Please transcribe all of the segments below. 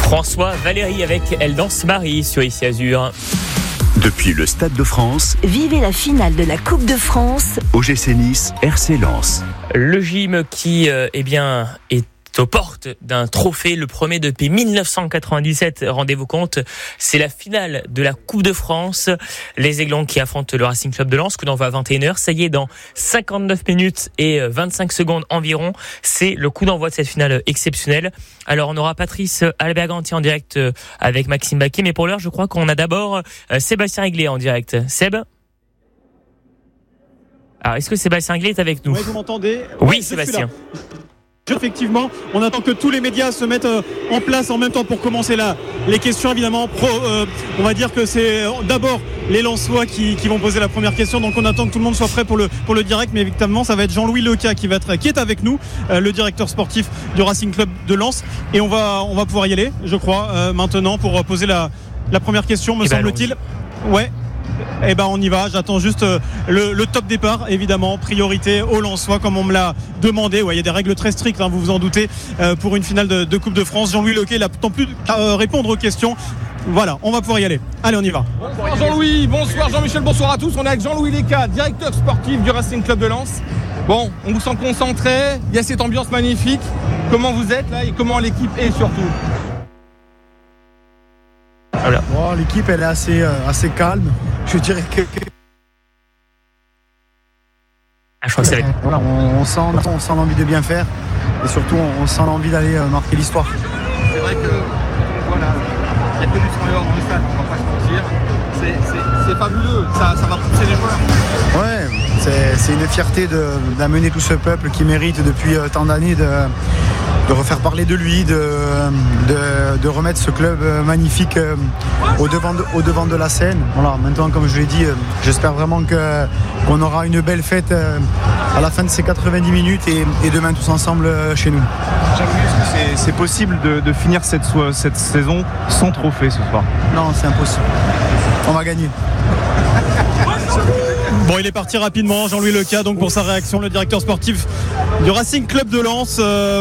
François Valéry avec Elle danse Marie sur Ici Azur. Depuis le Stade de France, vivez la finale de la Coupe de France. OGC Nice, RC Lens. Le gym qui est aux portes d'un trophée, le premier depuis 1997, rendez-vous compte, c'est la finale de la Coupe de France. Les Aiglons qui affrontent le Racing Club de Lens, coup d'envoi à 21h. Ça y est, dans 59 minutes et 25 secondes environ, c'est le coup d'envoi de cette finale exceptionnelle. Alors on aura Patrice Alberganti en direct avec Maxime Baquet, mais pour l'heure je crois qu'on a d'abord Sébastien Réglet en direct. Seb ? Alors est-ce que Sébastien Réglet est avec nous ? Oui, vous m'entendez ? Oui, Sébastien. Effectivement, on attend que tous les médias se mettent en place en même temps pour commencer les questions. Évidemment, on va dire que c'est d'abord les Lensois qui vont poser la première question. Donc on attend que tout le monde soit prêt pour le direct. Mais évidemment, ça va être Jean-Louis Leca qui est avec nous, le directeur sportif du Racing Club de Lens. Et on va pouvoir y aller, je crois, maintenant pour poser la première question, me semble-t-il. Ouais. Eh ben on y va, j'attends juste le top départ, évidemment, priorité aux Lensois comme on me l'a demandé. Ouais, il y a des règles très strictes, vous vous en doutez, pour une finale de Coupe de France. Jean-Louis Lequet, il n'attend plus qu'à répondre aux questions. Voilà, on va pouvoir y aller. Allez, on y va. Bonsoir Jean-Louis, bonsoir Jean-Michel, bonsoir à tous. On est avec Jean-Louis Leca, directeur sportif du Racing Club de Lens. Bon, on vous sent concentré, il y a cette ambiance magnifique. Comment vous êtes là et comment l'équipe est surtout ? Voilà. Bon, l'équipe elle est assez calme. Je dirais que je crois que c'est voilà, on sent l'envie de bien faire et surtout on sent l'envie d'aller marquer l'histoire. C'est vrai que voilà, il y a que du sang et or dans le stade, on va pas se mentir. C'est fabuleux, ça va pousser les joueurs. Ouais, c'est une fierté d'amener tout ce peuple qui mérite depuis tant d'années de refaire parler de lui, de remettre ce club magnifique au devant de la scène. Voilà, maintenant, comme je l'ai dit, j'espère vraiment qu'on aura une belle fête à la fin de ces 90 minutes et demain tous ensemble chez nous. Jean-Louis, est-ce que c'est possible de finir cette saison sans trophée ce soir ? Non, c'est impossible. On va gagner. Bon, il est parti rapidement, Jean-Louis Leca, donc pour sa réaction, le directeur sportif du Racing Club de Lens.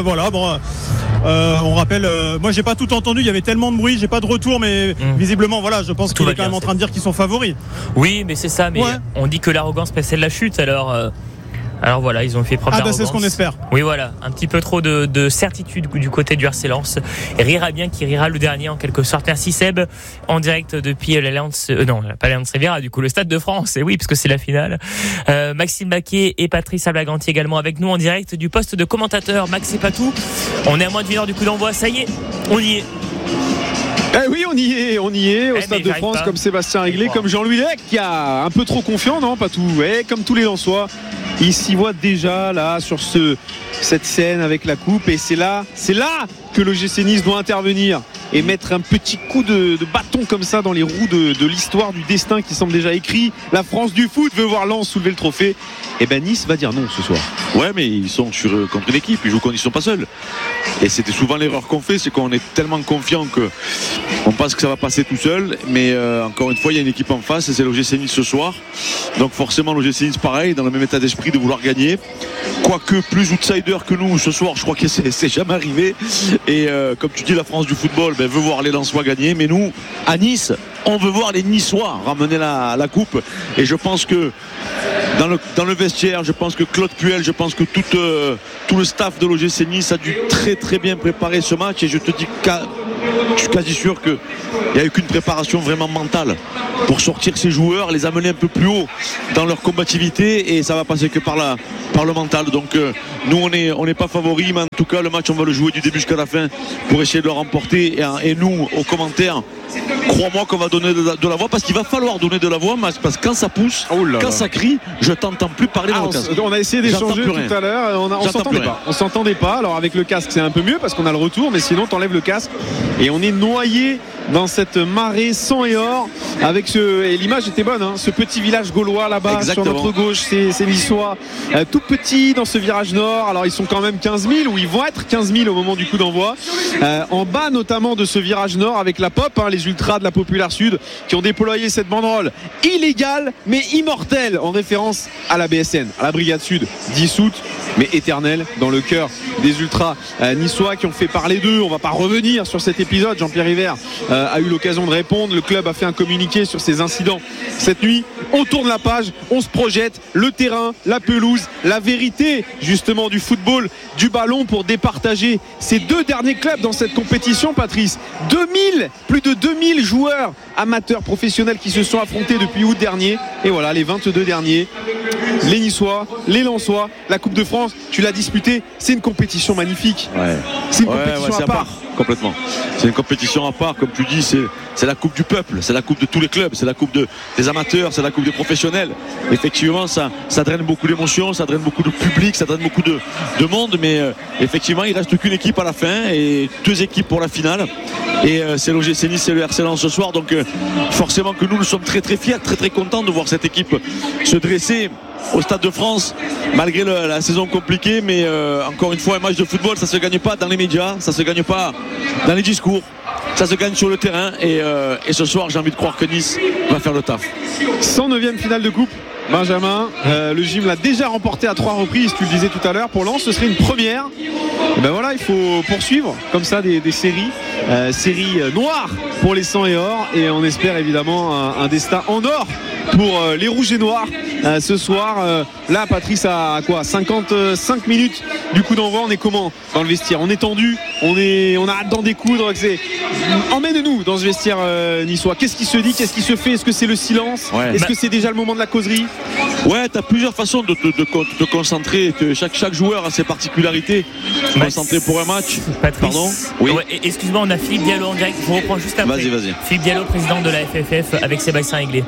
On rappelle, moi j'ai pas tout entendu, il y avait tellement de bruit, j'ai pas de retour, mais visiblement, voilà, je pense qu'il est quand même en train de dire qu'ils sont favoris. Oui, mais c'est ça, mais on dit que l'arrogance précède la chute, alors voilà, ils ont fait preuve d'arrogance. C'est ce qu'on espère. Oui, voilà, un petit peu trop de certitude du côté du RC Lens. Rira bien qui rira le dernier en quelque sorte. Merci Seb, en direct depuis l'Alliance, non, pas l'Alliance Riviera, du coup le Stade de France. Et oui, parce que c'est la finale. Maxime Baquet et Patrice Alberganti également avec nous en direct du poste de commentateur. Max et Patou, on est à moins de 1 heure du coup d'envoi. Ça y est, on y est. Oui, on y est au Stade de France, comme Sébastien Réglet, comme Jean-Louis Lec qui a un peu trop confiant, non, Patou, comme tous les Lensois. Il s'y voit déjà là sur cette scène avec la coupe et c'est là que l'OGC Nice doit intervenir et mettre un petit coup de bâton comme ça dans les roues de l'histoire, du destin qui semble déjà écrit. La France du foot veut voir Lens soulever le trophée. Et Nice va dire non ce soir. Ouais, mais ils sont contre une équipe, ils jouent quand ils sont pas seuls. Et c'était souvent l'erreur qu'on fait, c'est qu'on est tellement confiant qu'on pense que ça va passer tout seul. Mais encore une fois, il y a une équipe en face et c'est l'OGC Nice ce soir. Donc forcément l'OGC Nice pareil, dans le même état d'esprit de vouloir gagner. Quoique plus outsider que nous ce soir, je crois que c'est jamais arrivé. Et comme tu dis, la France du football veut voir les Lensois gagner. Mais nous, à Nice, on veut voir les Niçois ramener la coupe. Et je pense que dans le vestiaire, je pense que Claude Puel, je pense que tout le staff de l'OGC Nice a dû très très bien préparer ce match. Et je te dis je suis quasi sûr qu'il n'y a eu qu'une préparation vraiment mentale pour sortir ces joueurs, les amener un peu plus haut dans leur combativité, et ça va passer que par le mental. Donc nous on n'est pas favoris, mais en tout cas le match on va le jouer du début jusqu'à la fin pour essayer de le remporter. Et nous, aux commentaires, crois-moi qu'on va donner de la voix, parce qu'il va falloir donner de la voix, parce que quand ça pousse, quand ça crie, je t'entends plus parler dans le casque. On a essayé d'échanger tout à l'heure, on s'entendait pas. Alors avec le casque c'est un peu mieux parce qu'on a le retour, mais sinon t'enlèves le casque et on est noyé dans cette marée sang et or avec et l'image était bonne, ce petit village gaulois là-bas. Exactement. Sur notre gauche, c'est Niçois, tout petit dans ce virage nord. Alors ils sont quand même 15 000, ou ils vont être 15 000 au moment du coup d'envoi, en bas notamment de ce virage nord avec la pop, les ultras de la Populaire Sud qui ont déployé cette banderole illégale mais immortelle en référence à la BSN, à la Brigade Sud, dissoute mais éternel dans le cœur des ultras niçois qui ont fait parler d'eux. On va pas revenir sur cet épisode. Jean-Pierre River a eu l'occasion de répondre. Le club a fait un communiqué sur ces incidents cette nuit. On tourne la page, on se projette, le terrain, la pelouse, la vérité justement du football, du ballon pour départager ces 2 derniers clubs dans cette compétition, Patrice. Plus de 2000 joueurs amateurs professionnels qui se sont affrontés depuis août dernier. Et voilà, les 22 derniers, les Niçois, les Lensois, la Coupe de France, tu l'as disputée, c'est une compétition magnifique. Ouais. C'est une compétition à part. Complètement. C'est une compétition à part, comme tu dis, c'est la coupe du peuple, c'est la coupe de tous les clubs, c'est la coupe des amateurs, c'est la coupe des professionnels. Effectivement, ça draine beaucoup d'émotions, ça draine beaucoup de public, ça draine beaucoup de monde, mais effectivement, il reste qu'une équipe à la fin et 2 équipes pour la finale. Et c'est l'OGC Nice et le RC Lens ce soir, donc forcément que nous sommes très très fiers, très très contents de voir cette équipe se dresser au Stade de France malgré la saison compliquée, mais encore une fois, un match de football, ça se gagne pas dans les médias, ça se gagne pas dans les discours, ça se gagne sur le terrain, et ce soir j'ai envie de croire que Nice va faire le taf. 109e finale de coupe, Benjamin, le gym l'a déjà remporté à 3 reprises, tu le disais tout à l'heure. Pour Lens, ce serait une première. Et ben voilà, il faut poursuivre comme ça des séries noires pour les 100 et or, et on espère évidemment un destin en or pour les rouges et noirs ce soir. Là, Patrice, à quoi, 55 minutes du coup d'envoi, on est comment dans le vestiaire? On est tendu, on a hâte d'en découdre. Emmène-nous dans ce vestiaire niçois. Qu'est-ce qui se dit, qu'est-ce qui se fait? Est-ce que c'est le silence? Est-ce que c'est déjà le moment de la causerie? Ouais, t'as plusieurs façons de te concentrer. Chaque joueur a ses particularités. Se concentrer pour un match. Patrice, pardon. Oui. Ouais, excuse-moi, on a Philippe Diallo en direct. Je vous reprends juste après. Vas-y. Philippe Diallo, président de la FFF, avec Sébastien Aiglé.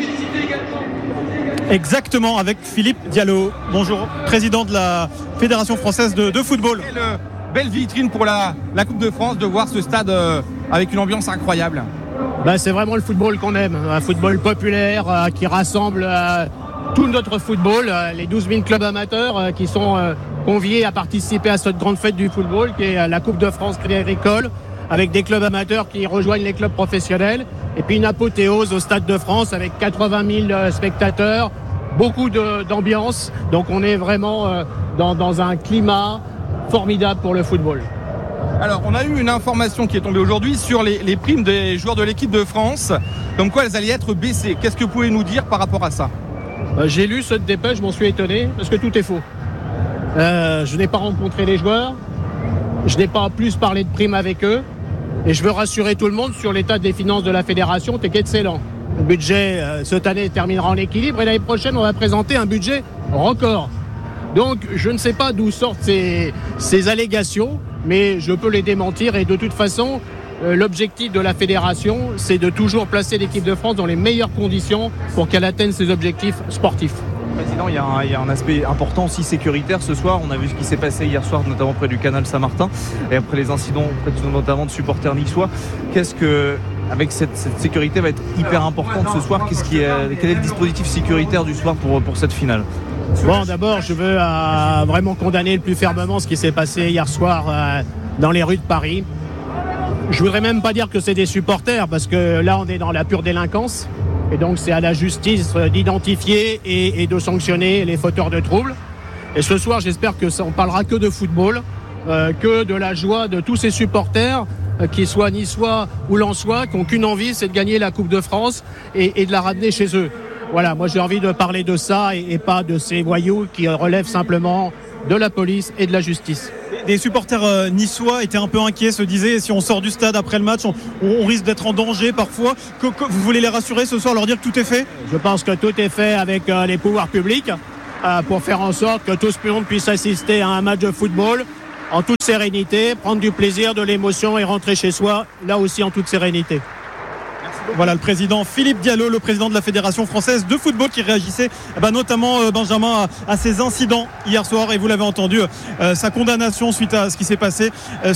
Exactement, avec Philippe Diallo. Bonjour, président de la Fédération française de football. Belle vitrine pour la Coupe de France, de voir ce stade avec une ambiance incroyable. C'est vraiment le football qu'on aime, un football populaire qui rassemble tout notre football, les 12 000 clubs amateurs qui sont conviés à participer à cette grande fête du football qui est la Coupe de France Crédit Agricole, avec des clubs amateurs qui rejoignent les clubs professionnels, et puis une apothéose au Stade de France avec 80 000 spectateurs, beaucoup d'ambiance. Donc on est vraiment dans un climat formidable pour le football. Alors, on a eu une information qui est tombée aujourd'hui sur les primes des joueurs de l'équipe de France, comme quoi elles allaient être baissées. Qu'est-ce que vous pouvez nous dire par rapport à ça? J'ai lu cette dépêche, je m'en suis étonné, parce que tout est faux. Je n'ai pas rencontré les joueurs, je n'ai pas plus parlé de primes avec eux, et je veux rassurer tout le monde sur l'état des finances de la fédération, qui est excellent. Le budget, cette année, terminera en équilibre, et l'année prochaine, on va présenter un budget record. Donc, je ne sais pas d'où sortent ces allégations, mais je peux les démentir, et de toute façon, l'objectif de la fédération, c'est de toujours placer l'équipe de France dans les meilleures conditions pour qu'elle atteigne ses objectifs sportifs. Président, il y a un aspect important aussi sécuritaire ce soir. On a vu ce qui s'est passé hier soir, notamment près du canal Saint-Martin, et après les incidents notamment de supporters niçois. Qu'est-ce que, avec cette sécurité, va être hyper importante ce soir? Quel est le dispositif sécuritaire du soir pour cette finale? Bon, d'abord, je veux vraiment condamner le plus fermement ce qui s'est passé hier soir dans les rues de Paris. Je voudrais même pas dire que c'est des supporters, parce que là, on est dans la pure délinquance. Et donc, c'est à la justice d'identifier et de sanctionner les fauteurs de troubles. Et ce soir, j'espère qu'on parlera que de football, que de la joie de tous ces supporters, qu'ils soient niçois ou lensois, qui n'ont qu'une envie, c'est de gagner la Coupe de France et de la ramener chez eux. Voilà, moi j'ai envie de parler de ça et pas de ces voyous qui relèvent simplement de la police et de la justice. Des supporters niçois étaient un peu inquiets, se disaient si on sort du stade après le match, on risque d'être en danger parfois. Vous voulez les rassurer ce soir, leur dire que tout est fait? Je pense que tout est fait avec les pouvoirs publics pour faire en sorte que tout le monde puisse assister à un match de football en toute sérénité, prendre du plaisir, de l'émotion et rentrer chez soi, là aussi en toute sérénité. Voilà le président Philippe Diallo, le président de la Fédération française de football, qui réagissait notamment Benjamin à ces incidents hier soir, et vous l'avez entendu, sa condamnation suite à ce qui s'est passé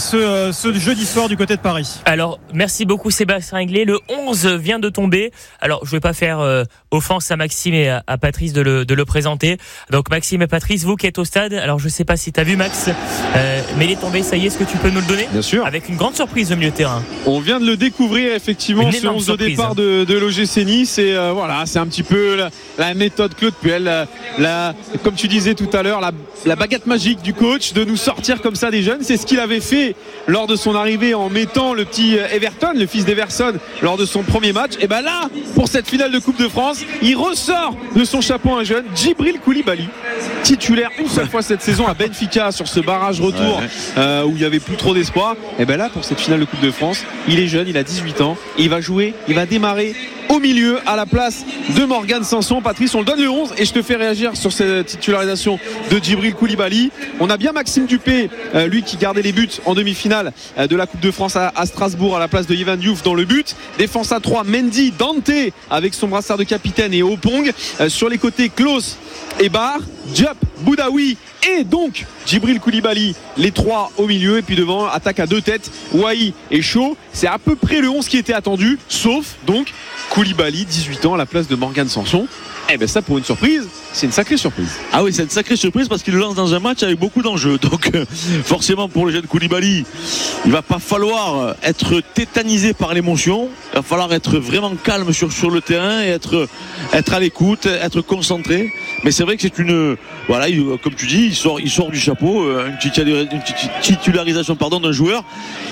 ce jeudi soir du côté de Paris. Alors merci beaucoup Sébastien Aiglé. Le 11 vient de tomber. Alors je vais pas faire offense à Maxime et à Patrice de le présenter. Donc Maxime et Patrice, vous qui êtes au stade, alors je sais pas si tu as vu Max, mais il est tombé, ça y est, est-ce que tu peux nous le donner? Bien sûr. Avec une grande surprise au milieu de terrain. On vient de le découvrir effectivement, ce 11 de départ de l'OGC Nice. Et voilà, c'est un petit peu la méthode Claude Puel, comme tu disais tout à l'heure, la baguette magique du coach de nous sortir comme ça des jeunes. C'est ce qu'il avait fait lors de son arrivée en mettant le petit Everton, le fils d'Everson, lors de son premier match. Et ben là, pour cette finale de Coupe de France, il ressort de son chapeau un jeune, Djibril Koulibaly, titulaire une seule fois cette saison à Benfica sur ce barrage retour où il n'y avait plus trop d'espoir. Et ben là, pour cette finale de Coupe de France, il est jeune, il a 18 ans, il va jouer, il va démarrer au milieu à la place de Morgan Sanson. Patrice, on le donne le 11 et je te fais réagir sur cette titularisation de Djibril Koulibaly. On a bien Maxime Dupé, lui qui gardait les buts en demi-finale de la Coupe de France à Strasbourg à la place de Yvan Diouf dans le but. Défense à 3, Mendy, Dante avec son brassard de capitaine et Opong. Sur les côtés, Klose et Bar, Diop, Boudaoui et donc Djibril Koulibaly, les trois au milieu. Et puis devant, attaque à deux têtes, Wai et Shaw. C'est à peu près le 11 qui était attendu, sauf donc Koulibaly, 18 ans à la place de Morgan Sanson. Eh bien ça, pour une surprise, c'est une sacrée surprise. Ah oui, c'est une sacrée surprise parce qu'il le lance dans un match avec beaucoup d'enjeux. Donc forcément pour le jeune Koulibaly, il va pas falloir être tétanisé par l'émotion. Il va falloir être vraiment calme sur le terrain et être à l'écoute, être concentré. Mais c'est vrai que c'est une, voilà, comme tu dis, il sort du chapeau une titularisation d'un joueur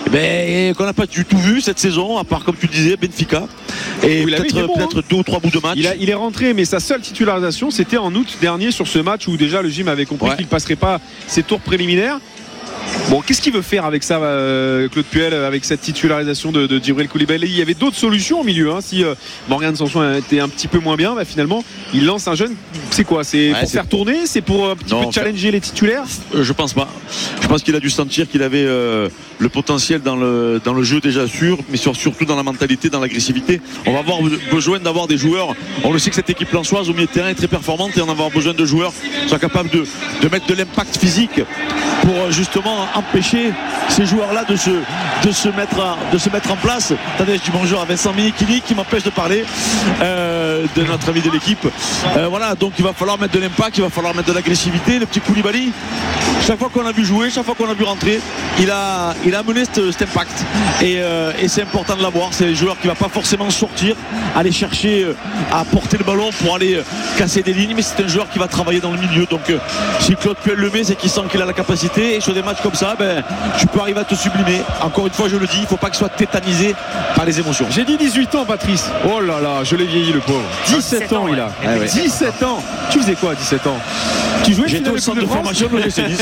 qu'on n'a pas du tout vu cette saison, à part comme tu le disais Benfica. Et peut-être 2 ou 3 bouts de match. Il est rentré, mais sa seule titularisation c'était en août dernier sur ce match où déjà le gym avait compris qu'il ne passerait pas ses tours préliminaires. Bon, qu'est-ce qu'il veut faire avec ça, Claude Puel, avec cette titularisation de Djibril Koulibaly? Il y avait d'autres solutions au milieu, si Morgan Sanson était un petit peu moins bien, finalement il lance un jeune. C'est quoi? C'est pour faire tourner? C'est pour un petit peu challenger les titulaires? Je pense pas. Je pense qu'il a dû sentir qu'il avait le potentiel dans le jeu déjà sûr, mais surtout dans la mentalité, dans l'agressivité. On va avoir besoin d'avoir des joueurs. On le sait que cette équipe lensoise au milieu de terrain est très performante et on va avoir besoin de joueurs qui soient capables de mettre de l'impact physique pour justement empêcher ces joueurs-là de se mettre en place. Attendez, je dis bonjour à Vincent Minikini qui m'empêche de parler de notre ami de l'équipe. Voilà, donc il va falloir mettre de l'impact, il va falloir mettre de l'agressivité. Le petit Koulibaly, chaque fois qu'on a vu jouer, chaque fois qu'on a vu rentrer, il a amené cet impact et c'est important de l'avoir. C'est un joueur qui ne va pas forcément sortir, aller chercher à porter le ballon pour aller casser des lignes, mais c'est un joueur qui va travailler dans le milieu. Donc si Claude Puel le met, c'est qu'il sent qu'il a la capacité, et sur des matchs comme ça, tu peux arriver à te sublimer. Encore une fois, je le dis, il ne faut pas qu'il soit tétanisé par les émotions. J'ai dit 18 ans, Patrice. Oh là là, je l'ai vieilli, le pauvre. 17 ans il a. 17 ans. Tu faisais quoi à 17 ans? Tu jouais? J'étais au centre de formation de l'OGC Nice.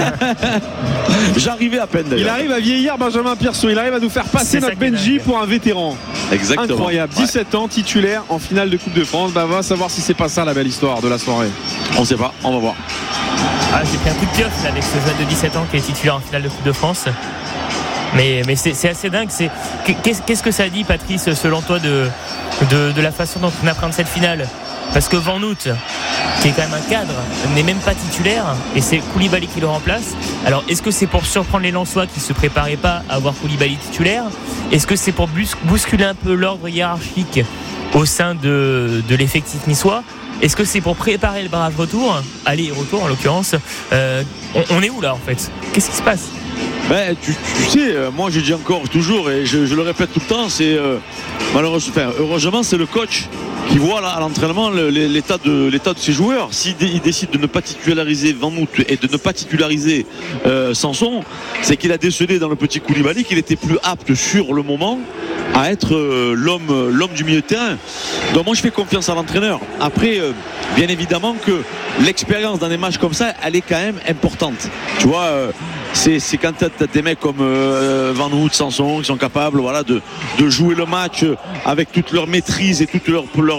J'arrivais à peine d'ailleurs. Il arrive à vieillir Benjamin Pierson. Il arrive à nous faire passer notre Benji pour un vétéran. Exactement. Incroyable. 17 ans, titulaire en finale de Coupe de France. Va savoir si c'est pas ça la belle histoire de la soirée. On ne sait pas, on va voir. J'ai pris un coup de pioche avec ce jeune de 17 ans qui est titulaire en finale de Coupe de France. Mais c'est assez dingue. Qu'est-ce que ça dit, Patrice, selon toi, de la façon dont on appréhende cette finale? Parce que Van Hout, qui est quand même un cadre, n'est même pas titulaire et c'est Koulibaly qui le remplace. Alors est-ce que c'est pour surprendre les Lensois qui ne se préparaient pas à avoir Koulibaly titulaire? Est-ce que c'est pour bousculer un peu l'ordre hiérarchique au sein de l'effectif niçois? Est-ce que c'est pour préparer le barrage retour? Aller et retour en l'occurrence. On est où là en fait? Qu'est-ce qui se passe? Tu sais, moi je dis encore toujours et je le répète tout le temps, c'est heureusement c'est le coach qui voit là, à l'entraînement l'état de ses joueurs. S'il décide de ne pas titulariser Van Hout et de ne pas titulariser Sanson, c'est qu'il a décelé dans le petit Koulibaly qu'il était plus apte sur le moment à être l'homme du milieu de terrain. Donc moi je fais confiance à l'entraîneur. Après bien évidemment que l'expérience dans des matchs comme ça elle est quand même importante. Tu vois, c'est quand tu as des mecs comme Van Hout, Sanson qui sont capables de jouer le match avec toute leur maîtrise et toute leur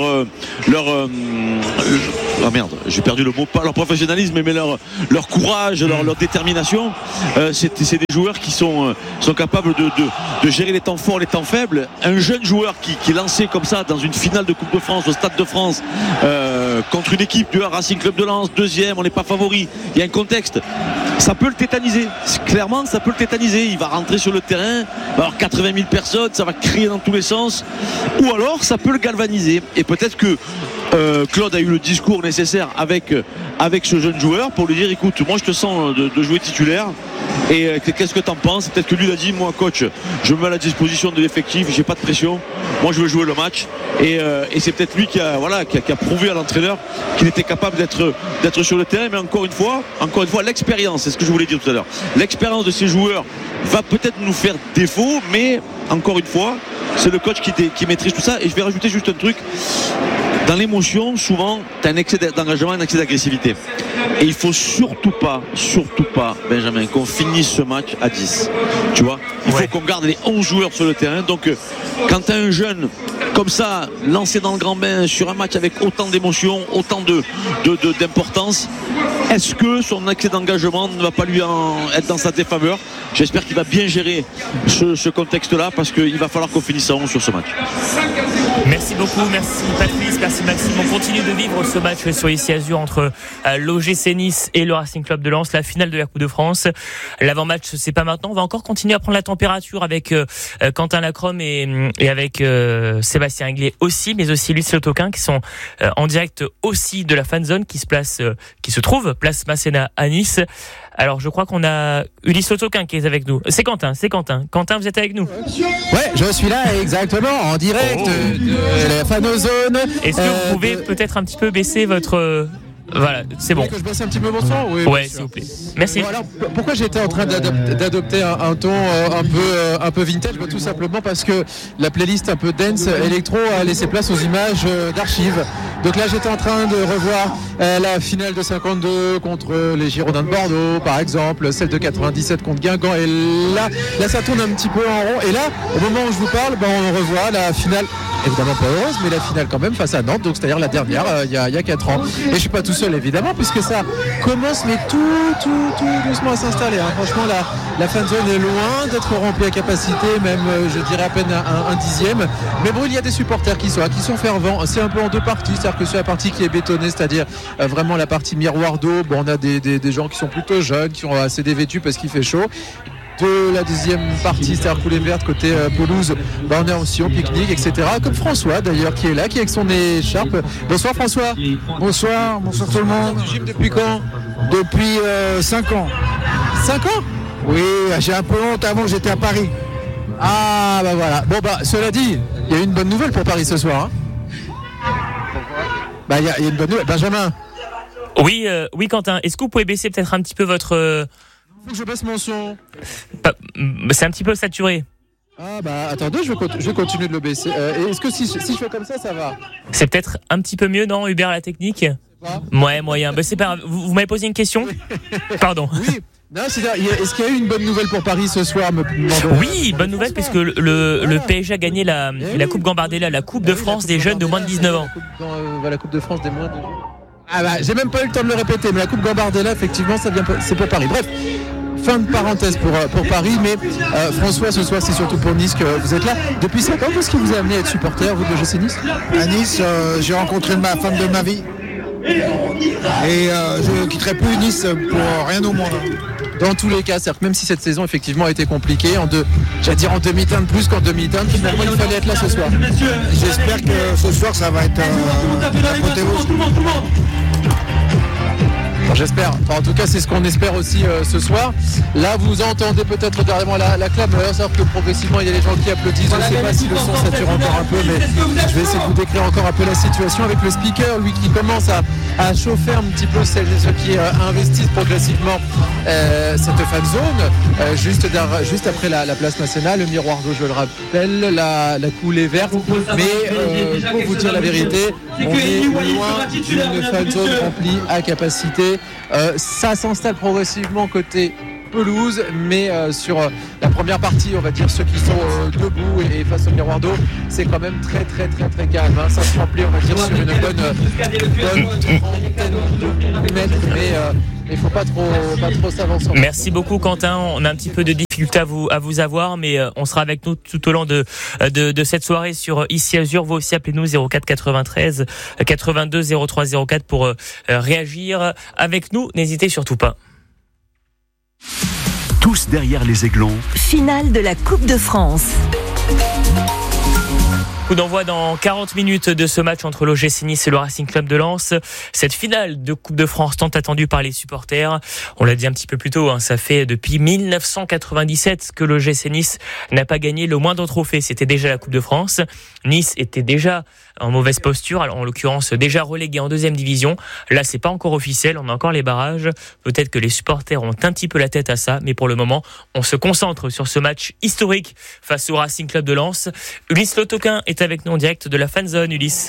oh merde, j'ai perdu le mot, pas leur professionnalisme mais leur courage, leur détermination. C'est des joueurs qui sont capables de gérer les temps forts, les temps faibles. Un jeune joueur qui est lancé comme ça dans une finale de Coupe de France au Stade de France contre une équipe du Racing Club de Lens, deuxième, on n'est pas favori, il y a un contexte, ça peut le tétaniser. Clairement ça peut le tétaniser. Il va rentrer sur le terrain, il va y avoir 80 000 personnes, ça va crier dans tous les sens, ou alors ça peut le galvaniser. Et peut-être que Claude a eu le discours nécessaire avec ce jeune joueur pour lui dire écoute, moi je te sens de jouer titulaire Et qu'est-ce que tu en penses? Peut-être que lui il a dit, moi coach, je me mets à la disposition de l'effectif, j'ai pas de pression, moi je veux jouer le match. Et c'est peut-être lui qui a prouvé à l'entraîneur qu'il était capable d'être sur le terrain. Mais encore une fois, l'expérience, c'est ce que je voulais dire tout à l'heure, l'expérience de ces joueurs va peut-être nous faire défaut, mais encore une fois, c'est le coach qui maîtrise tout ça. Et je vais rajouter juste un truc. Dans l'émotion, souvent, tu as un excès d'engagement, un excès d'agressivité. Et il faut surtout pas, Benjamin, qu'on finisse ce match à 10. Tu vois, il faut qu'on garde les 11 joueurs sur le terrain. Donc, quand tu as un jeune comme ça, lancé dans le grand bain sur un match avec autant d'émotion, autant d'importance, est-ce que son excès d'engagement ne va pas lui être dans sa défaveur? J'espère qu'il va bien gérer ce contexte-là, parce qu'il va falloir qu'on finisse à 11 sur ce match. Merci beaucoup, merci Patrice, merci Maxime. On continue de vivre ce match sur Ici Azur entre l'OGC Nice et le Racing Club de Lens, la finale de la Coupe de France. L'avant-match, c'est pas maintenant. On va encore continuer à prendre la température avec Quentin Lacrome et avec Sébastien Anglais aussi, mais aussi Luis Lotoquin, qui sont en direct aussi de la fan zone qui se trouve place Masséna à Nice. Alors, je crois qu'on a Ulysse Lotoquin qui est avec nous. C'est Quentin. Quentin, vous êtes avec nous? Ouais, je suis là exactement en direct de la fanozone. Est-ce que vous pouvez peut-être un petit peu baisser votre... Voilà, c'est bon. Que je baisse un petit peu mon son? Oui, ouais, s'il vous plaît. Merci. Bon, alors, pourquoi j'étais en train d'adopter un ton un peu vintage? Tout simplement parce que la playlist un peu dance électro a laissé place aux images d'archives. Donc là, j'étais en train de revoir la finale de 52 contre les Girondins de Bordeaux, par exemple, celle de 97 contre Guingamp. Et là, ça tourne un petit peu en rond. Et là, au moment où je vous parle, on revoit la finale. Évidemment pas heureuse, mais la finale quand même face à Nantes, donc c'est-à-dire la dernière il y a 4 ans. Et je suis pas tout seul évidemment, puisque ça commence mais tout doucement à s'installer. Franchement, la fan zone est loin d'être remplie à capacité, même je dirais à peine un dixième. Mais bon, il y a des supporters qui sont fervents. C'est un peu en deux parties, c'est-à-dire que c'est la partie qui est bétonnée, c'est-à-dire vraiment la partie miroir d'eau. Bon, on a des gens qui sont plutôt jeunes, qui sont assez dévêtus parce qu'il fait chaud. De la deuxième partie, c'est-à-dire coulée verte côté pelouse, on est aussi au pique-nique, etc. Comme François d'ailleurs qui est là, qui est avec son écharpe. Bonsoir François. Bonsoir tout le monde. Tu gym depuis quand? Depuis 5 ans. 5 ans? Oui, j'ai un peu honte, avant j'étais à Paris. Ah bah voilà. Bon cela dit, il y a une bonne nouvelle pour Paris ce soir. Il y a une bonne nouvelle. Benjamin. Oui Quentin, est-ce que vous pouvez baisser peut-être un petit peu votre... Faut que je baisse mon son. C'est un petit peu saturé. Ah attendez, je vais continuer de le baisser. Est-ce que si je fais comme ça va? C'est peut-être un petit peu mieux, non, Hubert, la technique? Ouais, moyen. C'est pas grave. Vous m'avez posé une question? Pardon. Oui. Non, est-ce qu'il y a eu une bonne nouvelle pour Paris ce soir? Oui, bonne nouvelle, puisque le PSG a gagné la Coupe Gambardella, la Coupe de France des jeunes de moins de 19 ans. La Coupe de France des moins de... j'ai même pas eu le temps de le répéter, mais la Coupe Gambardella, effectivement, c'est pour Paris. Bref, fin de parenthèse pour Paris, mais François, ce soir, c'est surtout pour Nice que vous êtes là. Depuis 5 ans, qu'est-ce qui vous a amené à être supporter, vous, de l'OGC Nice? À Nice, j'ai rencontré ma femme de ma vie. Et je ne quitterai plus Nice pour rien au monde. Dans tous les cas, c'est-à-dire que même si cette saison effectivement a été compliquée, en demi-teinte plus qu'en demi-teinte, finalement il fallait être là ce soir. J'espère que ce soir ça va être l'apothéose. J'espère. En tout cas, c'est ce qu'on espère aussi ce soir. Là, vous entendez peut-être derrière la clameur, c'est-à-dire que progressivement, il y a les gens qui applaudissent. Je ne sais pas si le son sature encore un peu, mais je vais essayer de vous décrire encore un peu la situation avec le speaker, lui qui commence à chauffer un petit peu celles et ceux qui investissent progressivement cette fan zone, juste après la place Masséna, le miroir d'eau, je le rappelle, la coulée verte. Mais pour vous dire la vérité, on est loin d'une fan zone remplie à capacité. Ça s'installe progressivement côté pelouse, mais sur la première partie, on va dire ceux qui sont debout et face au miroir d'eau, c'est quand même très très très très calme. Ça se remplit, on va dire, sur une bonne trentaine de mètres, mais il faut pas trop s'avancer. Merci beaucoup Quentin, on a un petit peu de difficulté à vous avoir, mais on sera avec nous tout au long de cette soirée sur Ici Azur. Vous aussi appelez-nous 04 93 82 03 04 pour réagir avec nous, n'hésitez surtout pas. Tous derrière les Aiglons. Finale de la Coupe de France. Coup d'envoi dans 40 minutes de ce match entre l'OGC Nice et le Racing Club de Lens. Cette finale de Coupe de France tant attendue par les supporters. On l'a dit un petit peu plus tôt, ça fait depuis 1997 que l'OGC Nice n'a pas gagné le moindre trophée. C'était déjà la Coupe de France. Nice était déjà en mauvaise posture, alors en l'occurrence déjà relégué en deuxième division. Là, c'est pas encore officiel, on a encore les barrages. Peut-être que les supporters ont un petit peu la tête à ça, mais pour le moment, on se concentre sur ce match historique face au Racing Club de Lens. Ulysse Lotoquin est avec nous en direct de la fan zone. Ulysse.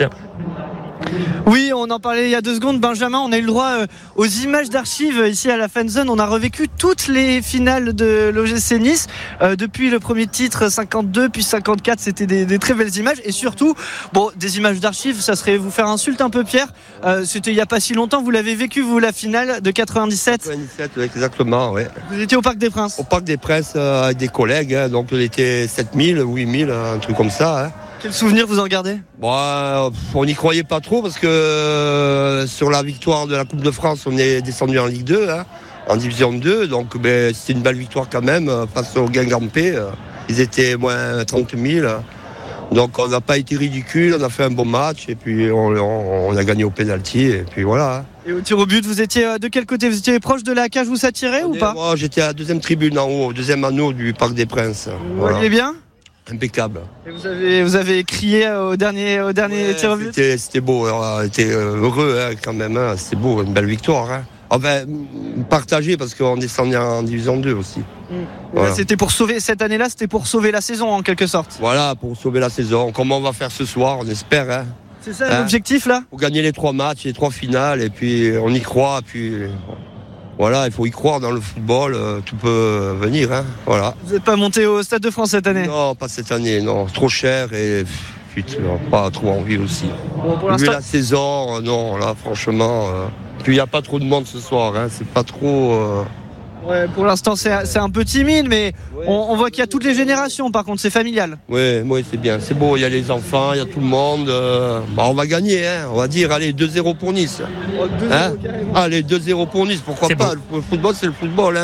Oui, on en parlait il y a 2 secondes, Benjamin. On a eu le droit aux images d'archives ici à la fan zone. On a revécu toutes les finales de l'OGC Nice depuis le premier titre 52 puis 54. C'était des très belles images et surtout, des images d'archives. Ça serait vous faire insulte un peu, Pierre. C'était il y a pas si longtemps. Vous l'avez vécu, vous, la finale de 97. 97, exactement, ouais. Vous étiez au Parc des Princes. Au Parc des Princes avec des collègues. Donc on était 7000, 8000, un truc comme ça. Quel souvenir vous en gardez ? On n'y croyait pas trop parce que sur la victoire de la Coupe de France, on est descendu en Ligue 2, en Division 2. Donc c'était une belle victoire quand même face au Guingampé. Ils étaient moins 30 000. Donc on n'a pas été ridicule, on a fait un bon match et puis on a gagné au pénalty et puis voilà. Et au tir au but, vous étiez de quel côté ? Vous étiez proche de la cage où ça tirait ou pas ? Moi j'étais à la deuxième tribune en haut, au deuxième anneau du Parc des Princes. Vous voyez bien ? Impeccable. Et vous avez crié au dernier tir au but ? C'était beau, on était heureux quand même, c'était beau, une belle victoire. Enfin, partagé parce qu'on descendait en Division 2 aussi. Voilà. C'était pour sauver, cette année-là, c'était pour sauver la saison en quelque sorte. Voilà, pour sauver la saison, comme on va faire ce soir, on espère. C'est ça l'objectif là ? Pour gagner les 3 matchs, les 3 finales, et puis on y croit, puis... Voilà, il faut y croire dans le football, tout peut venir. Voilà. Vous n'êtes pas monté au Stade de France cette année ? Non, pas cette année, non. Trop cher et pas trop envie aussi. Pour l'instant... la saison, non, là, franchement. Puis il n'y a pas trop de monde ce soir, c'est pas trop... Ouais, pour l'instant, c'est un peu timide, mais on voit qu'il y a toutes les générations, par contre, c'est familial. Oui, c'est bien, c'est beau, il y a les enfants, il y a tout le monde. On va gagner, on va dire, allez, 2-0 pour Nice. 2-0, allez, 2-0 pour Nice, pourquoi pas, le football, c'est le football,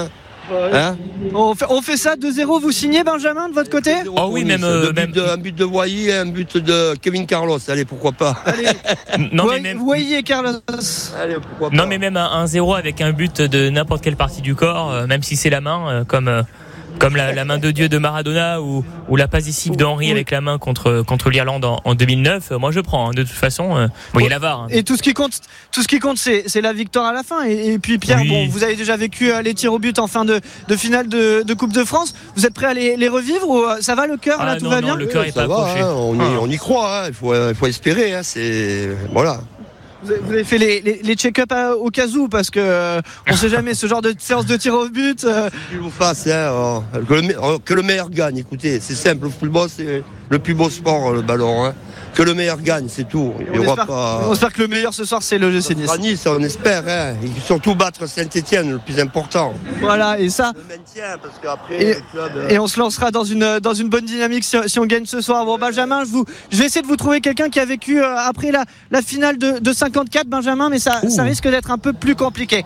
on fait ça, 2-0, vous signez, Benjamin, de votre côté ? Oh oui, même un but de Wai et un but de Kevin Carlos, allez, pourquoi pas. Allez. Non, mais même... Wai et Carlos. Allez, pourquoi pas. Non, mais même un 1-0 avec un but de n'importe quelle partie du corps, même si c'est la main, comme la main de Dieu de Maradona ou la passe décisive de Henry avec la main contre l'Irlande en 2009. Moi, je prends. De toute façon, il y a la VAR. Et tout ce qui compte, c'est la victoire à la fin. Et puis Pierre, vous avez déjà vécu les tirs au but en fin de finale de Coupe de France. Vous êtes prêt à les revivre ou ça va le cœur là, tout va bien ? Le cœur est pas accroché. On y croit. Il faut espérer. C'est voilà. Vous avez fait les check-up au cas où parce que on sait jamais ce genre de séance de tir au but. Qu'il vous fasse, que le meilleur gagne. Écoutez, c'est simple. Le football, c'est le plus beau sport, le ballon. Que le meilleur gagne, c'est tout. On espère que le meilleur ce soir, c'est le l'OGC Nice. Nice, on espère. Et surtout battre Saint-Etienne, le plus important. Voilà, et ça. Le maintien, parce qu'après, et on se lancera dans une bonne dynamique si on gagne ce soir. Bon, Benjamin, je vais essayer de vous trouver quelqu'un qui a vécu après la finale de 54, Benjamin, mais ça risque d'être un peu plus compliqué.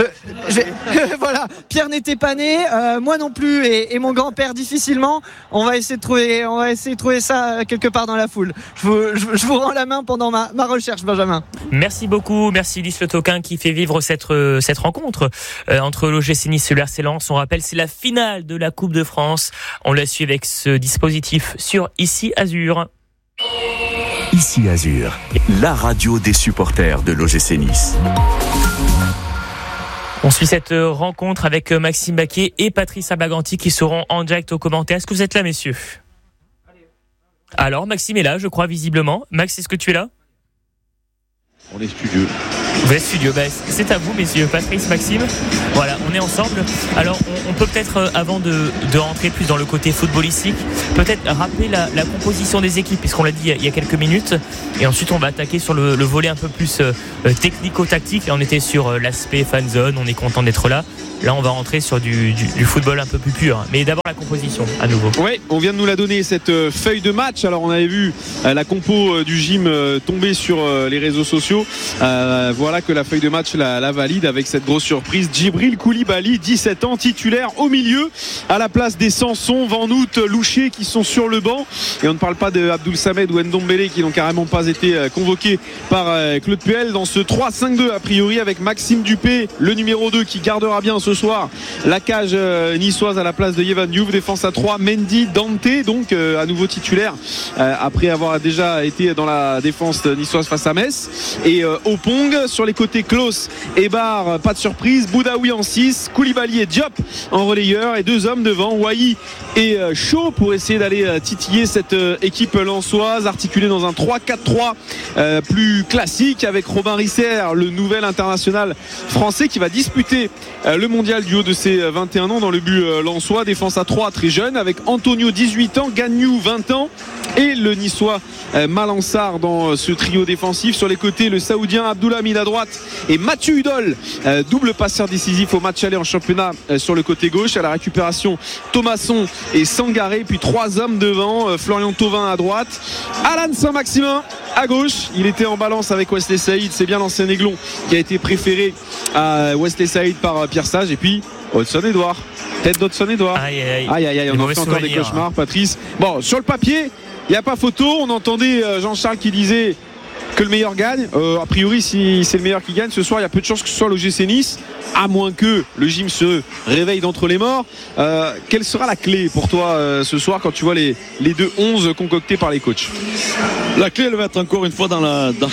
Voilà, Pierre n'était pas né, moi non plus, et mon grand-père difficilement. On va essayer de trouver ça quelque part dans la foule. Je vous rends la main pendant ma recherche, Benjamin. Merci beaucoup, merci Ulysse Lotoquin qui fait vivre cette rencontre entre l'OGC Nice et le RC Lens. On rappelle, c'est la finale de la Coupe de France. On la suit avec ce dispositif sur Ici Azur. Ici Azur, la radio des supporters de l'OGC Nice. On suit cette rencontre avec Maxime Baquet et Patrice Abaganti qui seront en direct aux commentaires. Est-ce que vous êtes là, messieurs ? Alors, Maxime est là, je crois, visiblement. Max, est-ce que tu es là ? On est studieux. Vous êtes studieux. C'est à vous, messieurs. Patrice, Maxime. Voilà, on est ensemble. Alors, on peut peut-être, avant de rentrer plus dans le côté footballistique, peut-être rappeler la composition des équipes, puisqu'on l'a dit il y a quelques minutes. Et ensuite, on va attaquer sur le volet un peu plus technico-tactique. Là, on était sur l'aspect fan zone. On est content d'être là. Là, on va rentrer sur du football un peu plus pur. Mais d'abord, la composition, à nouveau. Oui, on vient de nous la donner, cette feuille de match. Alors, on avait vu la compo du gym tomber sur les réseaux sociaux. voilà que la feuille de match la valide avec cette grosse surprise. Djibril Koulibaly, 17 ans, titulaire au milieu à la place des Sanson, Van Hout, Louché qui sont sur le banc. Et on ne parle pas de Abdoul Samed ou Ndombele qui n'ont carrément pas été convoqués par Claude Puel dans ce 3-5-2 a priori, avec Maxime Dupé, le numéro 2, qui gardera bien ce soir la cage niçoise à la place de Yvan Diouf. Défense à 3, Mendy, Dante, donc à nouveau titulaire après avoir déjà été dans la défense niçoise face à Metz. Et Opong sur les côtés, Klaus et Barre, pas de surprise, Boudaoui en 6, Koulibaly et Diop en relayeur, et 2 hommes devant, Wai et Shaw, pour essayer d'aller titiller cette équipe lensoise, articulée dans un 3-4-3 plus classique, avec Robin Risser, le nouvel international français qui va disputer le mondial du haut de ses 21 ans dans le but lensois. Défense à 3, très jeune, avec Antonio 18 ans, Gagnou 20 ans et le niçois Malansar dans ce trio défensif. Sur les côtés, le saoudien Abdoulhamid à droite et Mathieu Hudol, double passeur décisif au match aller en championnat sur le côté gauche. À la récupération, Thomasson et Sangaré, puis 3 hommes devant, Florian Thauvin à droite, Alan Saint-Maximin à gauche. Il était en balance avec Wesley Saïd, c'est bien l'ancien Aiglon qui a été préféré à Wesley Saïd par Pierre Sage. Et puis Hudson-Edouard, tête d'Hudson-Edouard. Aïe, on en fait encore des cauchemars, Patrice. Bon, sur le papier, il n'y a pas photo. On entendait Jean-Charles qui disait que le meilleur gagne. A priori, si c'est le meilleur qui gagne ce soir, il y a peu de chances que ce soit l'OGC Nice, à moins que le gym se réveille d'entre les morts. Quelle sera la clé pour toi ce soir quand tu vois les 2-11 concoctés par les coachs? La clé, elle va être encore une fois dans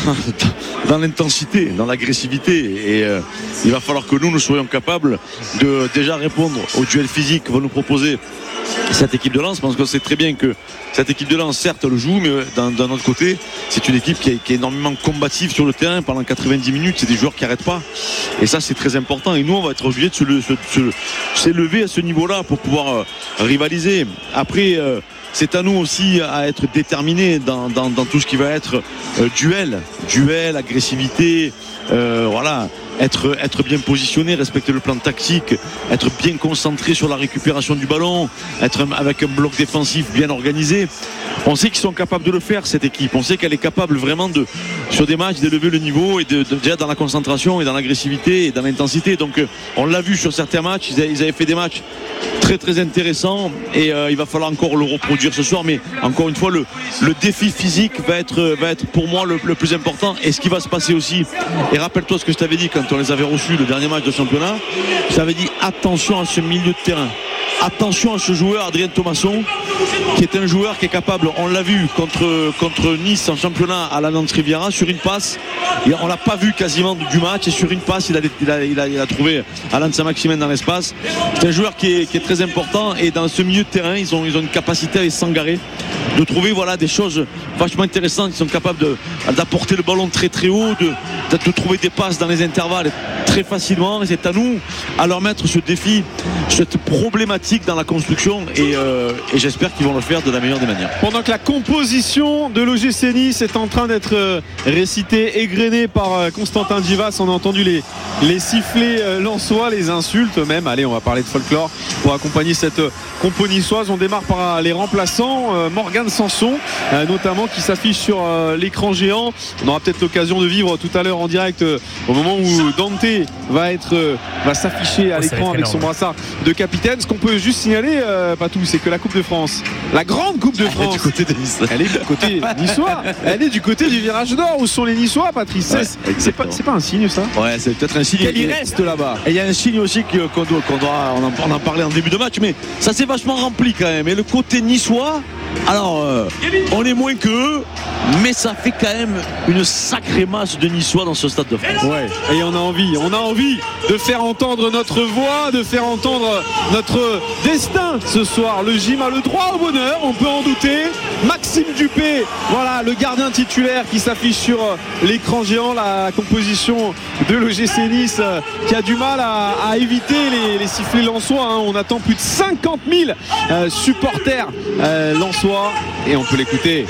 l'intensité, dans l'agressivité, et il va falloir que nous soyons capables de déjà répondre au duel physique que va nous proposer cette équipe de Lens, parce qu'on sait très bien que cette équipe de Lens, certes, elle joue, mais d'un autre côté, c'est une équipe qui est énormément combative sur le terrain pendant 90 minutes. C'est des joueurs qui n'arrêtent pas, et ça, c'est très important. Et nous, on va être obligés de s'élever à ce niveau-là pour pouvoir rivaliser. Après, c'est à nous aussi à être déterminés dans tout ce qui va être duel, agressivité, voilà. Être bien positionné, respecter le plan tactique, être bien concentré sur la récupération du ballon, être avec un bloc défensif bien organisé. On sait qu'ils sont capables de le faire, cette équipe. On sait qu'elle est capable vraiment sur des matchs, d'élever le niveau, et déjà dans la concentration et dans l'agressivité et dans l'intensité. Donc on l'a vu sur certains matchs, ils avaient fait des matchs très très intéressants, et il va falloir encore le reproduire ce soir. Mais encore une fois, le défi physique va être pour moi le plus important. Et ce qui va se passer aussi, et rappelle-toi ce que je t'avais dit quand on les avait reçus le dernier match de championnat, je t'avais dit attention à ce milieu de terrain, attention à ce joueur Adrien Thomasson, qui est un joueur qui est capable, on l'a vu contre Nice en championnat à la Nantes Riviera, sur une passe, et on l'a pas vu quasiment du match, et sur une passe il a trouvé Alan Saint-Maximin dans l'espace. C'est un joueur qui est très important, et dans ce milieu de terrain ils ont une capacité avec Sangaré de trouver des choses vachement intéressantes. Ils sont capables d'apporter le ballon très très haut, de trouver des passes dans les intervalles très facilement, et c'est à nous à leur mettre ce défi, cette problématique dans la construction, et j'espère qu'ils vont le faire de la meilleure des manières. Pendant que la composition de l'OGC Nice est en train d'être récitée, égrenée par Constantin Djivas, on a entendu les sifflets lensois, les insultes même. Allez, on va parler de folklore pour accompagner cette compo niçoise. On démarre par les remplaçants, Morgan Sanson notamment, qui s'affiche sur l'écran géant. On aura peut-être l'occasion de vivre tout à l'heure en direct au moment où Dante va s'afficher à l'écran avec son brassard de capitaine. Ce qu'on peut juste signaler, Patou, c'est que la Coupe de France, la grande Coupe de France, du côté de Nice. Elle est du côté niçois, elle est du côté du virage nord où sont les Niçois, Patrice. Ouais, c'est pas un signe, ça? Ouais, c'est peut-être un signe. Il reste là-bas. Et il y a un signe aussi on en parlait en début de match, mais ça s'est vachement rempli quand même. Et le côté niçois, alors on est moins qu'eux, mais ça fait quand même une sacrée masse de Niçois dans ce Stade de France. Ouais, et on a envie de faire entendre notre voix, de faire entendre notre destin ce soir. Le gym a le droit au bonheur, on peut en douter. Maxime Dupé, voilà le gardien titulaire qui s'affiche sur l'écran géant. La composition de l'OGC Nice qui a du mal à éviter les sifflets lensois, hein. On attend plus de 50 000 supporters lensois, et on peut l'écouter.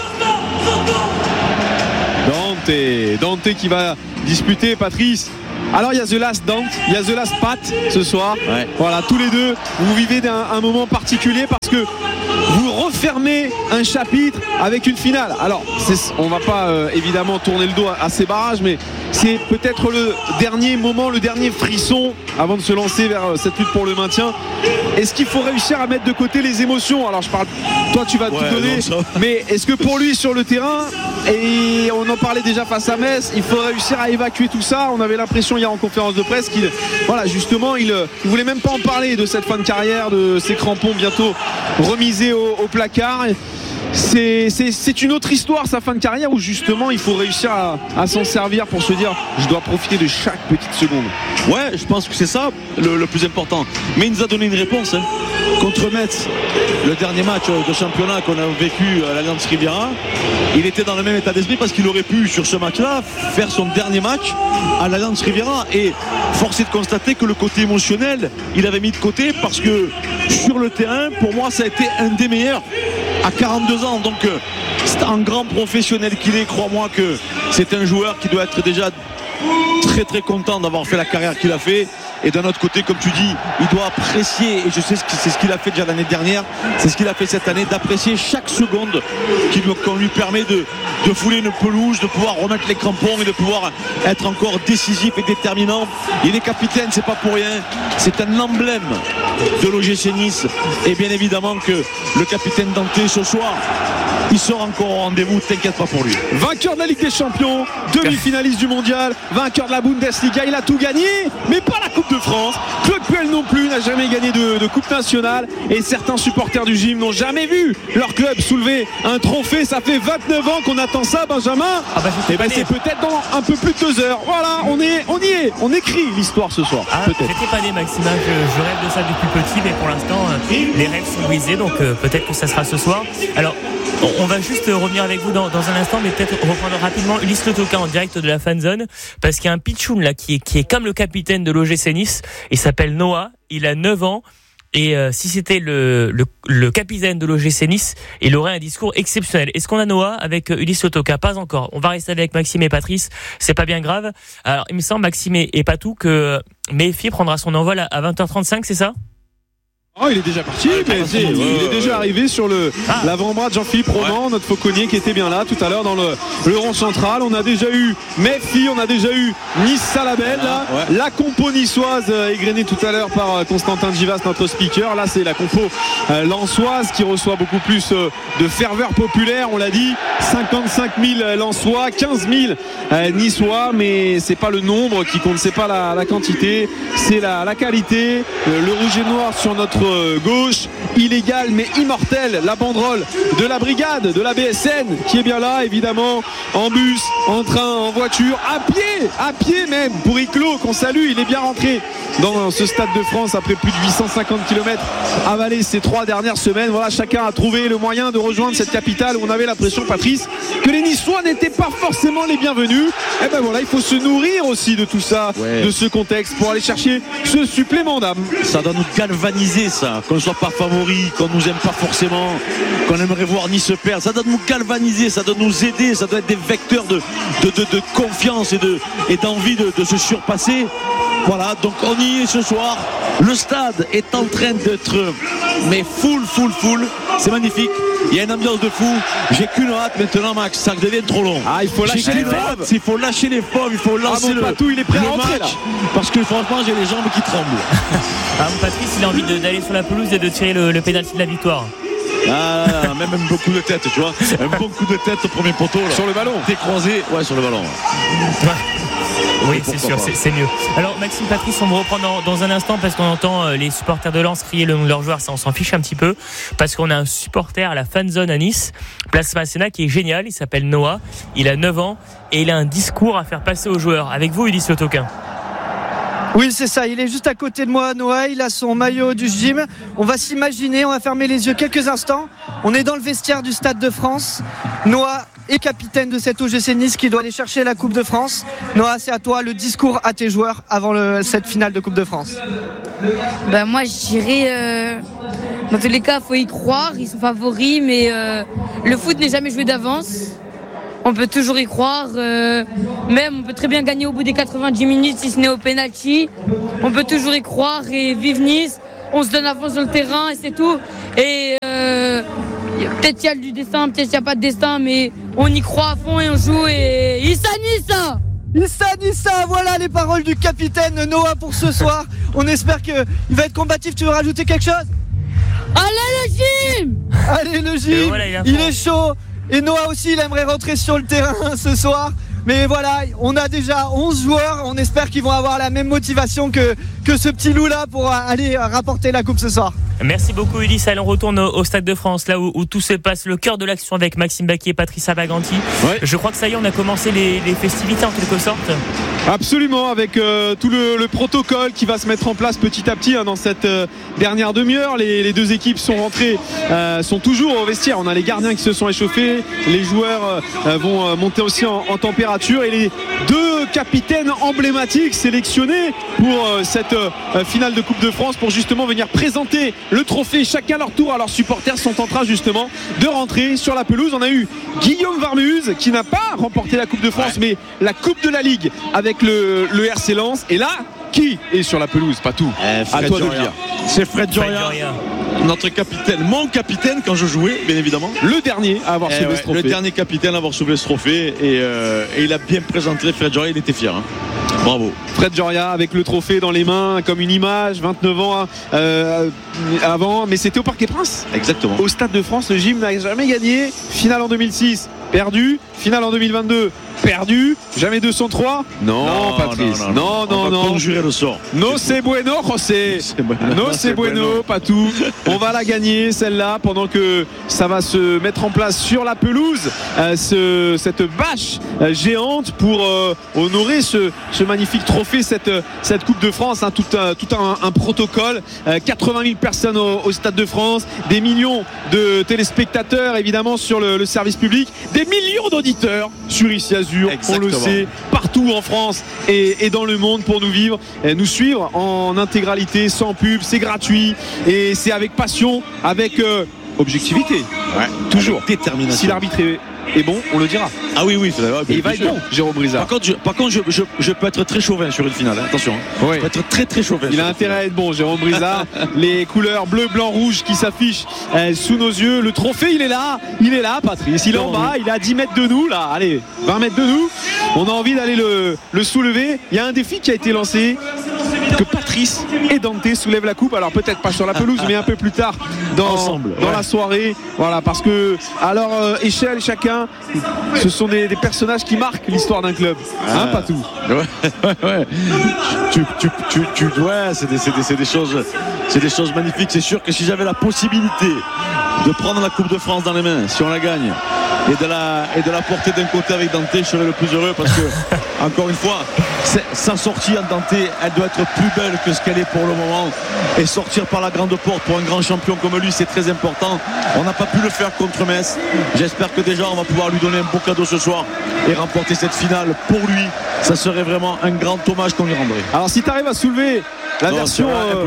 Dante qui va disputer, Patrice. Alors il y a The Last Dante, il y a The Last Pat ce soir. Ouais. Voilà, tous les deux, vous vivez un moment particulier parce que vous refermez un chapitre avec une finale. Alors on va pas évidemment tourner le dos à ces barrages, mais c'est peut-être le dernier moment, le dernier frisson avant de se lancer vers cette lutte pour le maintien. Est-ce qu'il faut réussir à mettre de côté les émotions? Alors je parle, toi tu vas tout donner, mais est-ce que pour lui sur le terrain, et on en parlait déjà face à Metz, il faut réussir à évacuer tout ça? On avait l'impression hier en conférence de presse qu'il, voilà, justement, il voulait même pas en parler de cette fin de carrière, de ses crampons bientôt remisés au placard. C'est une autre histoire, sa fin de carrière, où justement il faut réussir à s'en servir pour se dire je dois profiter de chaque petite seconde. Ouais, je pense que c'est ça le plus important. Mais il nous a donné une réponse contre Metz. Le dernier match de championnat qu'on a vécu à l'Allianz Riviera, il était dans le même état d'esprit parce qu'il aurait pu sur ce match-là faire son dernier match à l'Allianz Riviera, et force est de constater que le côté émotionnel il avait mis de côté, parce que sur le terrain pour moi ça a été un des meilleurs à 42 ans. Donc c'est un grand professionnel qu'il est, crois-moi que c'est un joueur qui doit être déjà très très content d'avoir fait la carrière qu'il a fait. Et d'un autre côté, comme tu dis, il doit apprécier, et je sais que c'est ce qu'il a fait déjà l'année dernière, c'est ce qu'il a fait cette année, d'apprécier chaque seconde qu'on lui permet de fouler une pelouse, de pouvoir remettre les crampons et de pouvoir être encore décisif et déterminant. Il est capitaine, c'est pas pour rien, c'est un emblème de l'OGC Nice, et bien évidemment que le capitaine Danté ce soir, il sera encore au rendez-vous, t'inquiète pas pour lui. Vainqueur de la Ligue des Champions, demi-finaliste du Mondial, vainqueur de la Bundesliga, il a tout gagné, mais pas la Coupe de France. Claude Puel non plus n'a jamais gagné de Coupe nationale, et certains supporters du gym n'ont jamais vu leur club soulever un trophée. Ça fait 29 ans qu'on attend ça, Benjamin. Et ben c'est peut-être dans un peu plus de 2 heures. Voilà, on y est, on écrit l'histoire ce soir. J'étais pas né, Maxime, je rêve de ça depuis petit, mais pour l'instant les rêves sont brisés, donc peut-être que ça sera ce soir. Alors on va juste revenir avec vous dans un instant, mais peut-être reprendre rapidement Ulysse Le Toquin en direct de la fan zone, parce qu'il y a un pitchoun là qui est comme le capitaine de l'OGC Nice. Il s'appelle Noah, il a 9 ans, et si c'était le capitaine de l'OGC Nice, il aurait un discours exceptionnel. Est-ce qu'on a Noah avec Ulysse Le Toquin? Pas encore. On va rester avec Maxime et Patrice, c'est pas bien grave. Alors il me semble, Maxime et Patou, que Méfi prendra son envol à 20h35, c'est ça? Oh, il est déjà parti, il est déjà arrivé sur l'avant-bras de Jean-Philippe Roman, notre fauconnier qui était bien là tout à l'heure dans le rond central. On a déjà eu Méfi, on a déjà eu Nice Salabel, la compo niçoise égrenée tout à l'heure par Constantin Givas, notre speaker. Là c'est la compo lensoise qui reçoit beaucoup plus de ferveur populaire, on l'a dit, 55 000 lensois, 15 000 niçois, mais c'est pas le nombre qui compte, c'est pas la quantité, c'est la qualité. Le rouge et noir sur notre gauche, illégal mais immortel, la banderole de la brigade de la BSN qui est bien là, évidemment, en bus, en train, en voiture, à pied même, pour Iclo qu'on salue. Il est bien rentré dans ce Stade de France après plus de 850 km avalés ces 3 dernières semaines. Voilà, chacun a trouvé le moyen de rejoindre cette capitale où on avait l'impression, Patrice, que les Niçois n'étaient pas forcément les bienvenus. Et ben voilà, il faut se nourrir aussi de tout ça, de ce contexte, pour aller chercher ce supplément d'âme. Ça doit nous galvaniser, ça, qu'on ne soit pas favori, qu'on nous aime pas forcément, qu'on aimerait voir Nice perdre. Ça doit nous galvaniser, ça doit nous aider, ça doit être des vecteurs de confiance et d'envie de se surpasser. Voilà, donc on y est ce soir. Le stade est en train d'être full. C'est magnifique. Il y a une ambiance de fou. J'ai qu'une hâte maintenant, Max, ça devient trop long. Il faut lâcher les fauves. Il faut lâcher les fauves, il faut lancer le Patou, il est prêt à rentrer, match, parce que franchement j'ai les jambes qui tremblent. Patrice, il a envie d'aller sur la pelouse et de tirer le pénalty de la victoire. Même un bon coup de tête, tu vois. Un bon coup de tête au premier poteau là. Sur le ballon. T'es croisé, sur le ballon. Oui, c'est sûr, c'est mieux. Alors Maxime, Patrice, on me reprend dans un instant, parce qu'on entend les supporters de Lens crier le nom de leurs joueurs. Ça, on s'en fiche un petit peu, parce qu'on a un supporter à la fan zone à Nice, place Masséna, qui est génial. Il s'appelle Noah, il a 9 ans et il a un discours à faire passer aux joueurs. Avec vous, Ulysse Le Toquin. Oui, c'est ça, il est juste à côté de moi, Noah, il a son maillot du gym. On va s'imaginer, on va fermer les yeux quelques instants. On est dans le vestiaire du Stade de France. Noah est capitaine de cette OGC Nice qui doit aller chercher la Coupe de France. Noah, c'est à toi, le discours à tes joueurs avant cette finale de Coupe de France. Moi, je dirais, dans tous les cas, il faut y croire, ils sont favoris, mais le foot n'est jamais joué d'avance. On peut toujours y croire, même on peut très bien gagner au bout des 90 minutes si ce n'est au penalty. On peut toujours y croire et vive Nice, on se donne à fond sur le terrain et c'est tout. Et peut-être qu'il y a du destin, peut-être qu'il n'y a pas de destin, mais on y croit à fond et on joue et Issa Nice. Issa, voilà les paroles du capitaine Noah pour ce soir. On espère qu'il va être combatif. Tu veux rajouter quelque chose? Allez le gym. Voilà, il est chaud. Et Noah aussi, il aimerait rentrer sur le terrain ce soir. Mais voilà, on a déjà 11 joueurs. On espère qu'ils vont avoir la même motivation que ce petit loup là pour aller rapporter la coupe ce soir. Merci beaucoup Ulysse. Allez, on retourne au Stade de France, là où tout se passe, le cœur de l'action avec Maxime Baquier et Patrice Abaganti. Ouais. Je crois que ça y est, on a commencé les festivités en quelque sorte. Absolument, avec tout le protocole qui va se mettre en place petit à petit dans cette dernière demi-heure. Les deux équipes sont rentrées, sont toujours au vestiaire. On a les gardiens qui se sont échauffés, les joueurs vont monter aussi en température, et les deux capitaines emblématiques sélectionnés pour cette finale de Coupe de France, pour justement venir présenter le trophée chacun à leur tour à leurs supporters, sont en train justement de rentrer sur la pelouse. On a eu Guillaume Varmehuse qui n'a pas remporté la Coupe de France, mais la Coupe de la Ligue avec le RC Lens. Et là, qui est sur la pelouse? Pas tout. À toi de le dire. C'est Fred Joria, notre capitaine, mon capitaine quand je jouais, bien évidemment. Le dernier à avoir soulevé ce trophée. Le dernier capitaine à avoir soulevé ce trophée, et il a bien présenté Fred Joria, il était fier. Bravo. Fred Joria avec le trophée dans les mains comme une image, 29 ans avant, mais c'était au Parc des Princes. Exactement. Au Stade de France, le gym n'a jamais gagné. Finale en 2006, perdu. Finale en 2022, perdu. Jamais 203. Non, Patrice. Non. On va conjurer le sort. No c'est bueno, José. No c'est bueno, pas tout. On va la gagner celle-là, pendant que ça va se mettre en place sur la pelouse, cette bâche géante pour honorer ce magnifique trophée, cette Coupe de France, tout un protocole. 80 000 personnes au Stade de France, des millions de téléspectateurs évidemment sur le service public, des millions d'auditeurs sur Ici Azur. Exactement. On le sait, partout en France et dans le monde, pour nous suivre en intégralité, sans pub. C'est gratuit et c'est avec passion, avec objectivité. Ouais, toujours. Détermination. Si l'arbitre est bon, on le dira. Ah oui, et il va être bon, Jérôme Brizard. Par contre, je peux être très chauvin sur une finale, attention. Oui. Je peux être très très chauvin. Il a intérêt à être bon, Jérôme Brizard. Les couleurs bleu, blanc, rouge qui s'affichent sous nos yeux. Le trophée, il est là, Patrice. Il est en bas, il est à 10 mètres de nous, là. Allez, 20 mètres de nous. On a envie d'aller le soulever. Il y a un défi qui a été lancé, que Patrice et Dante soulèvent la coupe. Alors peut-être pas sur la pelouse, mais un peu plus tard dans la soirée. Voilà, parce que à leur échelle, chacun, ce sont des personnages qui marquent l'histoire d'un club. Pas tout. Ouais. C'est des choses magnifiques. C'est sûr que si j'avais la possibilité de prendre la Coupe de France dans les mains, si on la gagne, et de la porter d'un côté avec Dante, je serais le plus heureux, parce que encore une fois, sa sortie en Dante, elle doit être plus belle que ce qu'elle est pour le moment, et sortir par la grande porte pour un grand champion comme lui, c'est très important. On n'a pas pu le faire contre Metz. J'espère que déjà on va pouvoir lui donner un beau cadeau ce soir et remporter cette finale. Pour lui, ça serait vraiment un grand hommage qu'on lui rendrait. Alors si tu arrives à soulever la version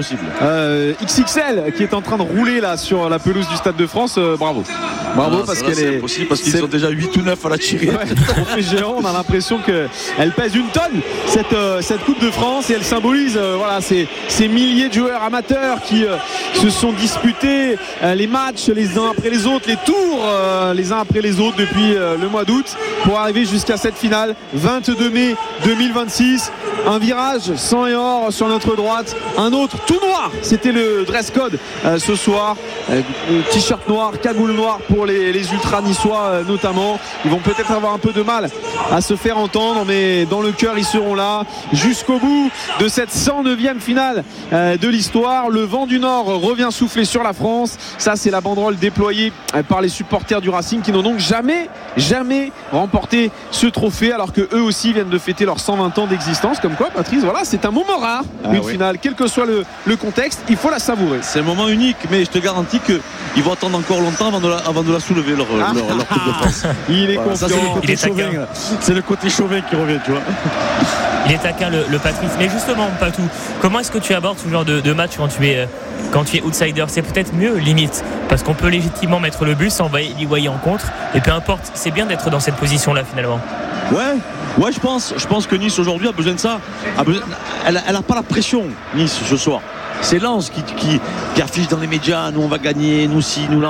XXL qui est en train de rouler là sur la pelouse du Stade de France, bravo, parce qu'elle est impossible, parce qu'ils sont déjà 8 ou 9 à la tirer. Ouais, géant, on a l'impression qu'elle pèse une tonne, cette Coupe de France, et elle symbolise ces milliers de joueurs amateurs qui se sont disputés les matchs les uns après les autres, les tours les uns après les autres depuis le mois d'août, pour arriver jusqu'à cette finale 22 mai 2026. Un virage sang et or sur notre droite, un autre tout noir, c'était le dress code ce soir, t-shirt noir, cagoule noire pour les ultras niçois notamment. Ils vont peut-être avoir un peu de mal à se faire entendre, mais dans le cœur ils seront là jusqu'au bout de cette 109e finale de l'histoire. Le vent du Nord revient souffler sur la France. Ça, c'est la banderole déployée par les supporters du Racing, qui n'ont donc jamais remporté ce trophée, alors que eux aussi viennent de fêter leurs 120 ans d'existence. Comme quoi, Patrice, voilà, c'est un moment rare, une finale, quel que soit le contexte, il faut la savourer. C'est un moment unique, mais je te garantis qu'ils vont attendre encore longtemps avant de la soulever, leur Coupe de France. Il est confiant. Ça, c'est le côté chauvin qui revient, tu vois. Il est taquin, le Patrice. Mais justement, Patou, comment est-ce que tu abordes ce genre de match quand tu es outsider? C'est peut-être mieux, limite, parce qu'on peut légitimement mettre le but sans y voyer en contre, et peu importe, c'est bien d'être dans cette position-là finalement. Ouais, je pense que Nice aujourd'hui a besoin de ça. Elle n'a pas la pression, Nice, ce soir. C'est Lens qui affiche dans les médias, nous on va gagner, nous ci, nous là.